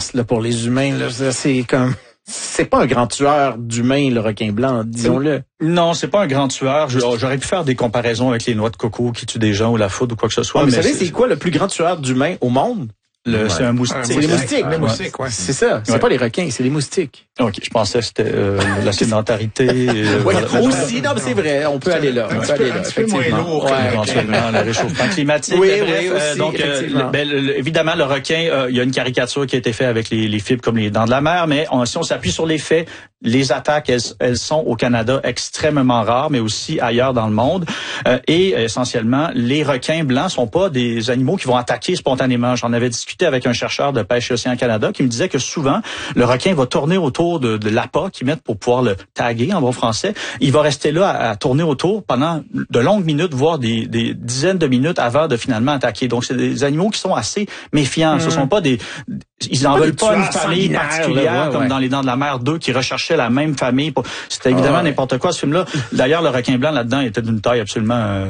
menace là, pour les humains. Là. C'est comme... C'est pas un grand tueur d'humains, le requin blanc, disons-le. Non, c'est pas un grand tueur. J'aurais pu faire des comparaisons avec les noix de coco qui tuent des gens ou la foudre ou quoi que ce soit. Mais vous savez, c'est quoi le plus grand tueur d'humains au monde? C'est un moustique. C'est les moustiques. Les moustiques, ouais. C'est ça. C'est pas les requins, c'est les moustiques. OK, je pensais que c'était la sédentarité. Aussi, non, mais c'est vrai. On peut aller là. On peut aller là, effectivement. Éventuellement, le réchauffement climatique. Oui, bref, aussi, donc, évidemment, le requin, il y a une caricature qui a été faite avec les fibres comme les dents de la mer, mais si on s'appuie sur les faits, les attaques, elles sont au Canada extrêmement rares, mais aussi ailleurs dans le monde. Et essentiellement, les requins blancs sont pas des animaux qui vont attaquer spontanément. J'en avais discuté avec un chercheur de Pêche et Océan Canada qui me disait que souvent, le requin va tourner autour de l'appât qu'ils mettent pour pouvoir le taguer en bon français. Il va rester là à tourner autour pendant de longues minutes, voire des dizaines de minutes avant de finalement attaquer. Donc, c'est des animaux qui sont assez méfiants. Ce sont pas ils n'en veulent pas une famille particulière comme dans Les Dents de la Mer 2 qui recherchaient la même famille. C'était évidemment n'importe quoi, ce film-là. D'ailleurs, le requin blanc là-dedans était d'une taille absolument...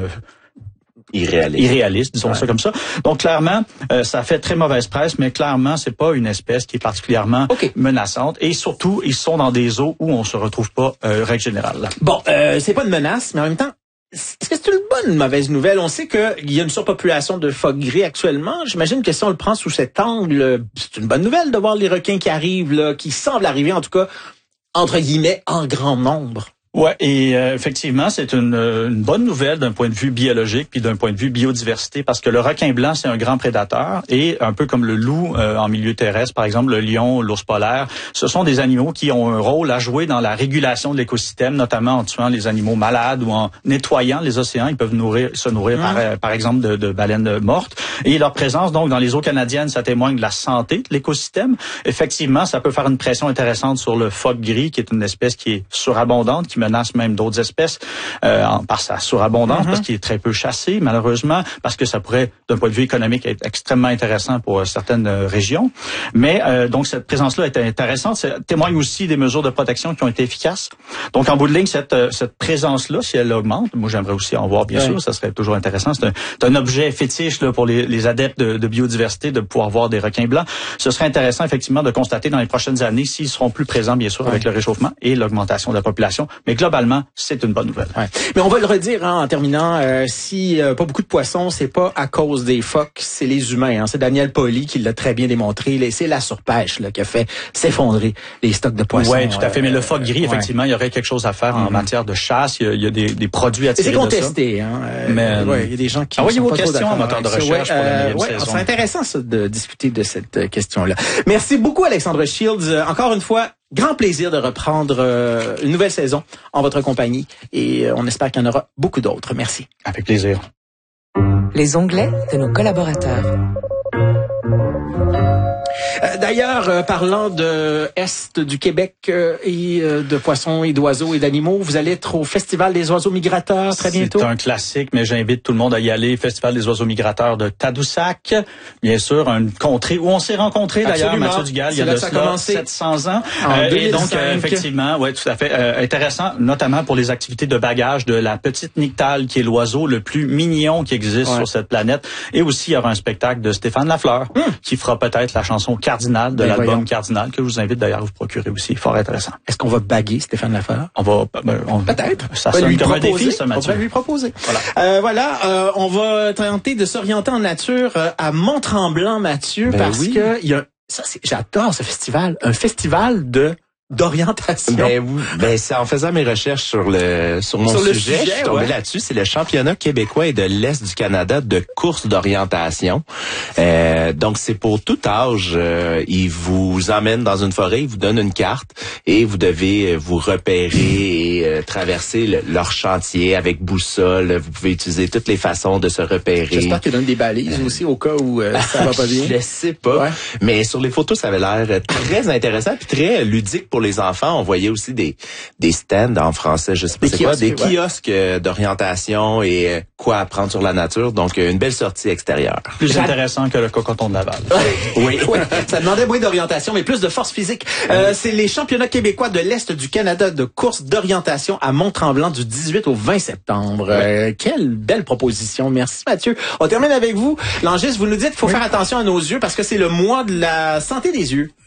irréaliste, disons ça comme ça. Donc clairement, ça fait très mauvaise presse, mais clairement, c'est pas une espèce qui est particulièrement menaçante. Et surtout, ils sont dans des eaux où on se retrouve pas, règle générale. Bon, c'est pas une menace, mais en même temps, est-ce que c'est une bonne ou une mauvaise nouvelle? On sait qu'il y a une surpopulation de phoques gris actuellement. J'imagine que si on le prend sous cet angle, c'est une bonne nouvelle de voir les requins qui arrivent, là, qui semblent arriver, en tout cas, entre guillemets, en grand nombre. Ouais, et effectivement, c'est une bonne nouvelle d'un point de vue biologique puis d'un point de vue biodiversité parce que le requin blanc, c'est un grand prédateur et un peu comme le loup en milieu terrestre, par exemple, le lion, l'ours polaire, ce sont des animaux qui ont un rôle à jouer dans la régulation de l'écosystème, notamment en tuant les animaux malades ou en nettoyant les océans. Ils peuvent se nourrir par exemple de baleines mortes. Et leur présence, donc, dans les eaux canadiennes, ça témoigne de la santé de l'écosystème. Effectivement, ça peut faire une pression intéressante sur le phoque gris, qui est une espèce qui est surabondante, qui menace même d'autres espèces par sa surabondance, parce qu'il est très peu chassé, malheureusement, parce que ça pourrait, d'un point de vue économique, être extrêmement intéressant pour certaines régions. Mais donc, cette présence-là est intéressante. Ça témoigne aussi des mesures de protection qui ont été efficaces. Donc, en bout de ligne, cette présence-là, si elle augmente, moi, j'aimerais aussi en voir, bien sûr, ça serait toujours intéressant. C'est un objet fétiche là, pour les adeptes de biodiversité de pouvoir voir des requins blancs. Ce serait intéressant, effectivement, de constater dans les prochaines années s'ils seront plus présents, bien sûr, avec le réchauffement et l'augmentation de la population. Mais globalement, c'est une bonne nouvelle. Ouais. Mais on va le redire en terminant, si pas beaucoup de poissons, c'est pas à cause des phoques, c'est les humains. C'est Daniel Pauly qui l'a très bien démontré. C'est la surpêche là, qui a fait s'effondrer les stocks de poissons. Oui, tout à fait. Mais le phoque gris, effectivement, il y aurait quelque chose à faire en matière de chasse. Il y a des produits à tirer de ça. C'est contesté. Mais il y a des gens qui envoyez vos questions en moteur de recherche pour la 9e saison. C'est intéressant ça, de discuter de cette question-là. Merci beaucoup, Alexandre Shields. Encore une fois, grand plaisir de reprendre une nouvelle saison en votre compagnie et on espère qu'il y en aura beaucoup d'autres. Merci. Avec plaisir. Les onglets de nos collaborateurs. D'ailleurs, parlant de Est du Québec et de poissons et d'oiseaux et d'animaux, vous allez être au Festival des oiseaux migrateurs très bientôt. C'est un classique, mais j'invite tout le monde à y aller. Festival des oiseaux migrateurs de Tadoussac, bien sûr, une contrée où on s'est rencontrés d'ailleurs, Mathieu Dugal, il y a de cela 700 ans. Et donc, effectivement, ouais, tout à fait intéressant, notamment pour les activités de bagage de la petite nyctale, qui est l'oiseau le plus mignon qui existe sur cette planète. Et aussi, il y aura un spectacle de Stéphane Lafleur, qui fera peut-être la chanson Cardinal de l'album Cardinal, que je vous invite d'ailleurs à vous procurer aussi. Fort intéressant. Est-ce qu'on va baguer Stéphane Lafleur? On va, peut-être. Ça sonne comme un défi, ça, Mathieu. On va lui proposer. Voilà. On va tenter de s'orienter en nature à Mont-Tremblant, Mathieu, parce que il y a, j'adore ce festival. Un festival d'orientation. C'est en faisant mes recherches sur mon sujet, je suis tombé là-dessus. C'est le championnat québécois et de l'Est du Canada de course d'orientation. Donc, c'est pour tout âge. Ils vous emmènent dans une forêt, ils vous donnent une carte et vous devez vous repérer et traverser leur chantier avec boussole. Vous pouvez utiliser toutes les façons de se repérer. J'espère qu'ils donnent des balises aussi au cas où ça va pas bien. Je sais pas. Mais sur les photos, ça avait l'air très intéressant puis très ludique pour les enfants. On voyait aussi des stands en français, je sais pas c'est quoi, des kiosques d'orientation et quoi apprendre sur la nature. Donc, une belle sortie extérieure. Plus intéressant que le cocoton de Laval. Oui. Ça demandait moins d'orientation, mais plus de force physique. C'est les championnats québécois de l'Est du Canada de course d'orientation à Mont-Tremblant du 18 au 20 septembre. Quelle belle proposition. Merci, Mathieu. On termine avec vous. Langis, vous nous dites qu'il faut faire attention à nos yeux parce que c'est le mois de la santé des yeux.